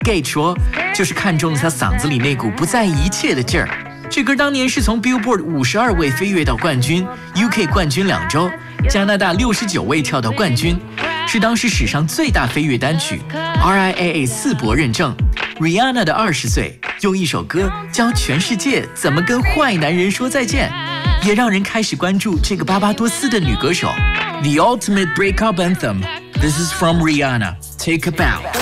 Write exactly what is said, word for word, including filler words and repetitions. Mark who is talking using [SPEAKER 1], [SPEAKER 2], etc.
[SPEAKER 1] Gage 说，就是看中了他嗓子里那股不在意一切的劲儿。这歌当年是从 Billboard 五十二位飞跃到冠军 ，U K 冠军两周，加拿大六十九位跳到冠军，是当时史上最大飞跃单曲 ，R I A A 四博认证。Rihanna 的二十岁，用一首歌教全世界怎么跟坏男人说再见，也让人开始关注这个巴巴多斯的女歌手。The Ultimate Breakup Anthem. This is from Rihanna. Take a bow.